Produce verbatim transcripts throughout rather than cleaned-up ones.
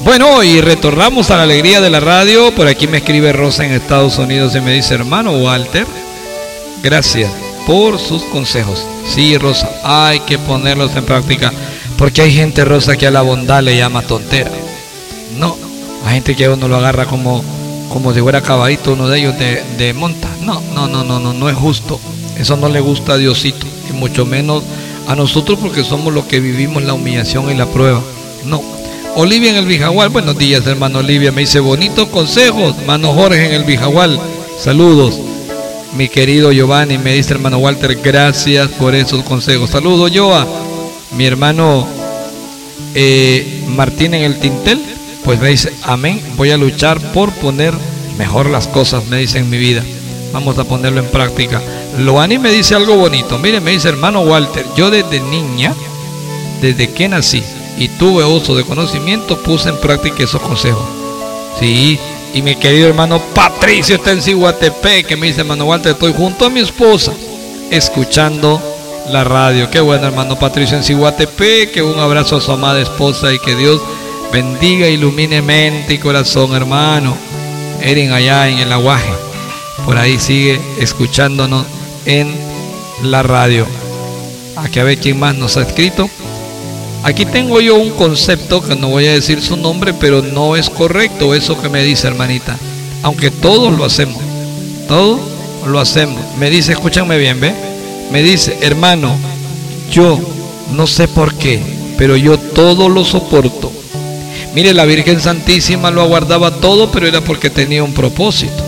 Bueno, y retornamos a la alegría de la radio. Por aquí me escribe Rosa en Estados Unidos y me dice: hermano Walter, gracias por sus consejos. Sí, Rosa, hay que ponerlos en práctica, porque hay gente, Rosa, que a la bondad le llama tontera. No, hay gente que uno lo agarra como, como si fuera caballito, uno de ellos de, de monta. No, no, no, no, no, no es justo. Eso no le gusta a Diosito, y mucho menos a nosotros, porque somos los que vivimos la humillación y la prueba. No. Olivia en el Bijagual, buenos días, hermano Olivia, me dice: bonitos consejos, hermano Jorge en el Bijagual, saludos. Mi querido Giovanni me dice: hermano Walter, gracias por esos consejos. Saludos, Joa. Mi hermano eh, Martín en el Tintel, pues me dice: amén, voy a luchar por poner mejor las cosas, me dice, en mi vida. Vamos a ponerlo en práctica. Loani me dice algo bonito. Mire, me dice: hermano Walter, yo desde niña, desde que nací y tuve uso de conocimiento, puse en práctica esos consejos. Sí, y mi querido hermano Patricio está en Ciguatepec, que me dice: hermano Walter, estoy junto a mi esposa escuchando la radio. Qué bueno, hermano Patricio en Ciguatepec, que un abrazo a su amada esposa y que Dios bendiga, ilumine mente y corazón, hermano. Eren allá en el Aguaje, por ahí sigue escuchándonos en la radio. Aquí a ver quién más nos ha escrito. Aquí tengo yo un concepto que no voy a decir su nombre, pero no es correcto eso que me dice, hermanita. Aunque todos lo hacemos, todos lo hacemos. Me dice, escúchame bien, ¿ve? Me dice: hermano, yo no sé por qué, pero yo todo lo soporto. Mire, la Virgen Santísima lo aguardaba todo, pero era porque tenía un propósito.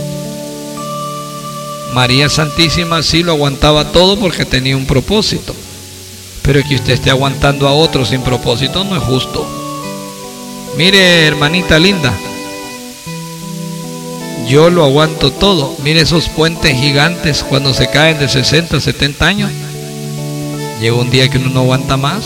María Santísima sí lo aguantaba todo porque tenía un propósito. Pero que usted esté aguantando a otros sin propósito no es justo. Mire, hermanita linda, yo lo aguanto todo. Mire esos puentes gigantes cuando se caen de sesenta, setenta años. Llega un día que uno no aguanta más.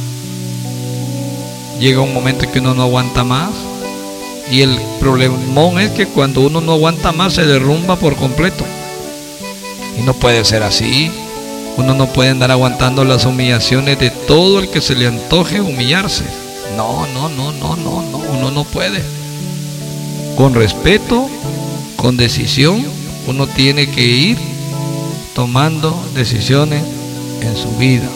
Llega un momento que uno no aguanta más. Y el problemón es que cuando uno no aguanta más se derrumba por completo. Y no puede ser así. Uno no puede andar aguantando las humillaciones de todo el que se le antoje humillarse. No, no, no, no, no, no. Uno no puede. Con respeto, con decisión, uno tiene que ir tomando decisiones en su vida.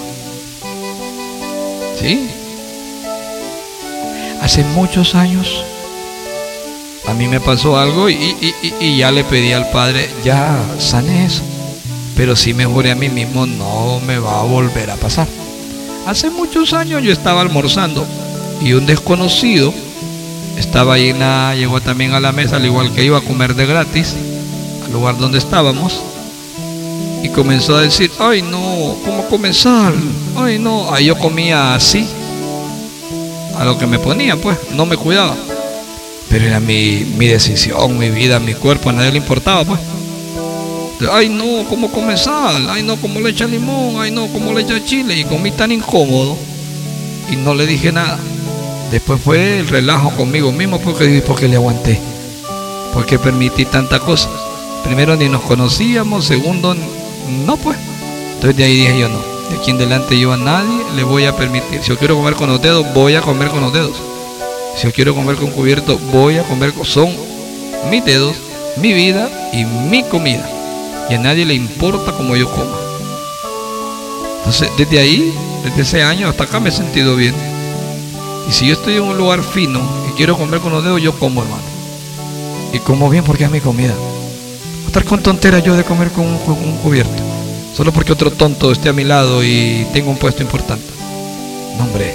¿Sí? Hace muchos años a mí me pasó algo y, y, y, y ya le pedí al Padre: ya sane eso. Pero sí me juré a mí mismo: no me va a volver a pasar. Hace muchos años yo estaba almorzando y un desconocido estaba ahí, en la, llegó también a la mesa, al igual que iba a comer de gratis al lugar donde estábamos, y comenzó a decir: ay no, ¿cómo comenzar? Ay no, ahí yo comía así, a lo que me ponía, pues, no me cuidaba. Pero era mi, mi decisión, mi vida, mi cuerpo, a nadie le importaba, pues. Ay no, ¿cómo come sal? Ay no, ¿cómo le echa limón? Ay no, ¿cómo le echa chile? Y comí tan incómodo y no le dije nada. Después fue el relajo conmigo mismo, porque, porque le aguanté, porque permití tanta cosa. Primero, ni nos conocíamos. Segundo, no, pues. Entonces de ahí dije yo: no, de aquí en adelante yo a nadie le voy a permitir. Si yo quiero comer con los dedos, voy a comer con los dedos. Si yo quiero comer con cubierto, voy a comer con... Son mis dedos, mi vida y mi comida. Y a nadie le importa cómo yo coma. Entonces, desde ahí, desde ese año hasta acá me he sentido bien. Y si yo estoy en un lugar fino y quiero comer con los dedos, yo como, hermano. Y como bien porque es mi comida. Voy a estar con tonteras yo de comer con un, con un cubierto, solo porque otro tonto esté a mi lado y tengo un puesto importante. No, hombre.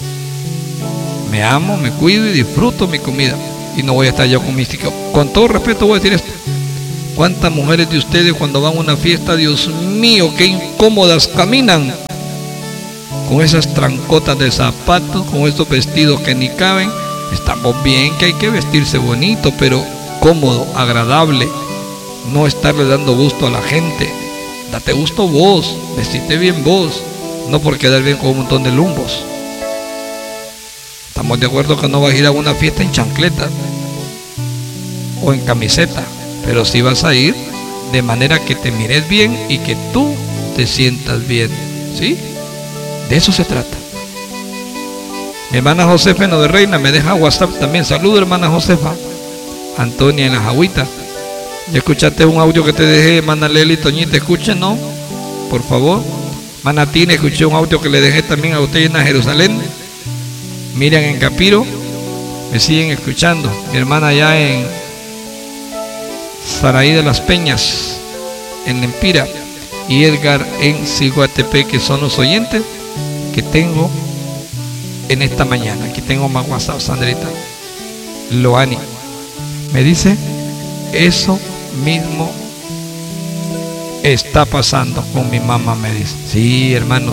Me amo, me cuido y disfruto mi comida. Y no voy a estar yo con mis... Con todo respeto voy a decir esto: ¿cuántas mujeres de ustedes cuando van a una fiesta, Dios mío, qué incómodas caminan? Con esas trancotas de zapatos, con esos vestidos que ni caben. Estamos bien que hay que vestirse bonito, pero cómodo, agradable. No estarle dando gusto a la gente. Date gusto vos, vestite bien vos, no por quedar bien con un montón de lumbos. Estamos de acuerdo que no vas a ir a una fiesta en chancleta o en camiseta, pero sí vas a ir de manera que te mires bien y que tú te sientas bien, ¿sí? De eso se trata. Mi hermana Josefa en lo de Reina me deja WhatsApp también. Saludos, hermana Josefa. Antonia en las agüitas. ¿Ya escuchaste un audio que te dejé, hermana Leli, Toñita? Escuchen, ¿no? Por favor. Manatina, escuché un audio que le dejé también a usted en Jerusalén. Miriam en Capiro. Me siguen escuchando. Mi hermana allá en Saraí de las Peñas, en Lempira. Y Edgar en Ciguatepec, que son los oyentes que tengo en esta mañana. Aquí tengo más WhatsApp, Sandrita. Loani me dice: eso mismo está pasando con mi mamá, me dice. Sí, hermano.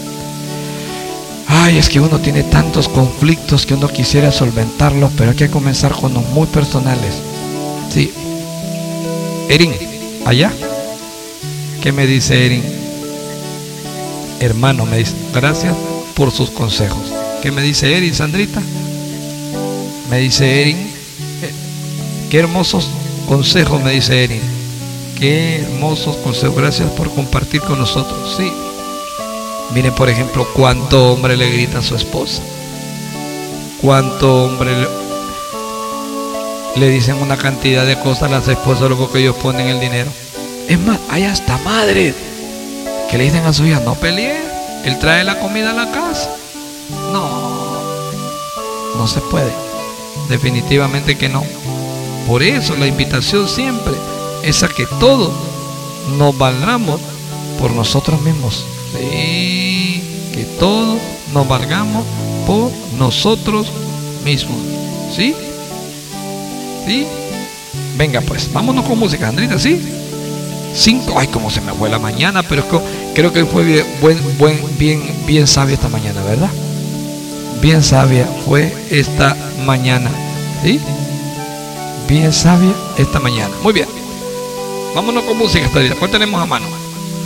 Ay, es que uno tiene tantos conflictos que uno quisiera solventarlos, pero hay que comenzar con los muy personales. Sí. Erin, allá. ¿Qué me dice Erin? Hermano, me dice, gracias por sus consejos. ¿Qué me dice Erin, Sandrita? Me dice Erin, qué hermosos consejos, me dice Erin. Qué hermosos consejos, gracias por compartir con nosotros. Sí. Miren, por ejemplo, cuánto hombre le grita a su esposa. Cuánto hombre le, le dicen una cantidad de cosas a las esposas, luego que ellos ponen el dinero. Es más, hay hasta madres que le dicen a su hija: no pelee, él trae la comida a la casa. No, no se puede. Definitivamente que no. Por eso la invitación siempre es a que todos nos valgamos por nosotros mismos. Sí, que todos nos valgamos por nosotros mismos. ¿Sí? ¿Sí? Venga pues, vámonos con música, Andrita, ¿sí? Cinco, ay, como se me fue la mañana, pero es que, creo que fue bien, buen, buen, bien, bien sabia esta mañana, ¿verdad? Bien sabia fue esta mañana, ¿sí? Bien sabia esta mañana. Muy bien. Vámonos con música esta día. ¿Cuál tenemos a mano?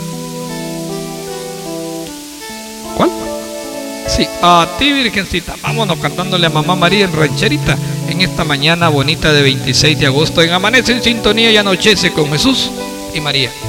¿Cuál? Sí, a ti, Virgencita. Vámonos cantándole a Mamá María en rancherita en esta mañana bonita de veintiséis de agosto. En Amanece en Sintonía y Anochece con Jesús y María.